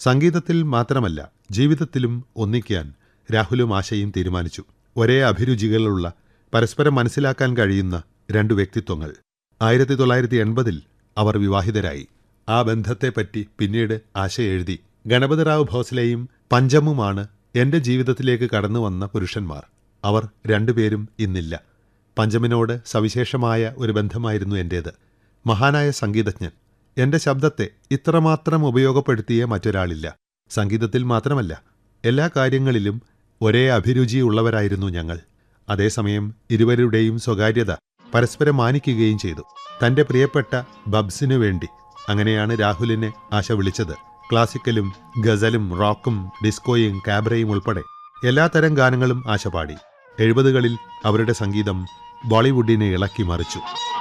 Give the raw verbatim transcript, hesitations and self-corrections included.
സംഗീതത്തിൽ മാത്രമല്ല ജീവിതത്തിലും ഒന്നിക്കാൻ രാഹുലും ആശയും തീരുമാനിച്ചു. ഒരേ അഭിരുചികളുള്ള, പരസ്പരം മനസ്സിലാക്കാൻ കഴിയുന്ന രണ്ടു വ്യക്തിത്വങ്ങൾ. ആയിരത്തി തൊള്ളായിരത്തി എൺപതിൽ അവർ വിവാഹിതരായി. ആ ബന്ധത്തെപ്പറ്റി പിന്നീട് ആശ എഴുതി. ഗണപതിറാവു ഭോസ്ലെയും പഞ്ചമുമാണ് എന്റെ ജീവിതത്തിലേക്ക് കടന്നു വന്ന പുരുഷന്മാർ. അവർ രണ്ടുപേരും ഇന്നില്ല. പഞ്ചമിനോട് സവിശേഷമായ ഒരു ബന്ധമായിരുന്നു എന്റേത്. മഹാനായ സംഗീതജ്ഞൻ. എന്റെ ശബ്ദത്തെ ഇത്രമാത്രം ഉപയോഗപ്പെടുത്തിയ മറ്റൊരാളില്ല. സംഗീതത്തിൽ മാത്രമല്ല, എല്ലാ കാര്യങ്ങളിലും ഒരേ അഭിരുചിയുള്ളവരായിരുന്നു ഞങ്ങൾ. അതേസമയം ഇരുവരുടെയും സ്വകാര്യത പരസ്പരം മാനിക്കുകയും ചെയ്തു. തന്റെ പ്രിയപ്പെട്ട ബബ്സിനു വേണ്ടി. അങ്ങനെയാണ് രാഹുലിനെ ആശ വിളിച്ചത്. ക്ലാസിക്കലും ഗസലും റോക്കും ഡിസ്കോയും കാബ്രയും ഉൾപ്പെടെ എല്ലാത്തരം ഗാനങ്ങളും ആശ പാടി. എഴുപതുകളിൽ അവരുടെ സംഗീതം ബോളിവുഡിനെ ഇളക്കി മറിച്ചു.